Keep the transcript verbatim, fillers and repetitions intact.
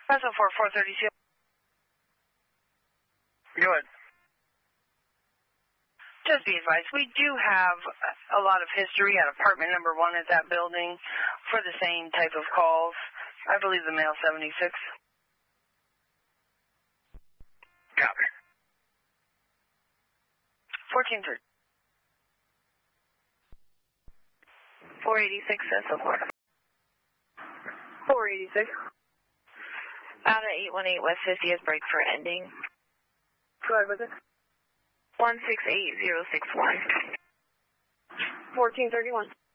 S O four, four thirty-two. Go ahead. Just be advised, we do have a lot of history at apartment number one at that building for the same type of calls. I believe the male seventy-six. Copy. fourteen thirty. four eighty-six, S O four. four eighty-six. Out at eight one eight West fiftieth, break for ending. Go ahead with it. one six eight zero six one. fourteen thirty-one.